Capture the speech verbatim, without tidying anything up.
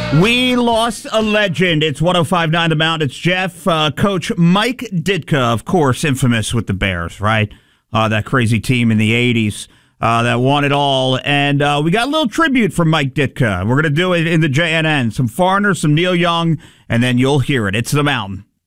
We lost a legend. It's one oh five point nine The Mountain. It's Jeff. Uh, Coach Mike Ditka, of course, infamous with the Bears, right? Uh, that crazy team in the eighties uh, that won it all. And uh, we got a little tribute from Mike Ditka. We're going to do it in the J N N. Some Foreigner, some Neil Young, and then you'll hear it. It's The Mountain.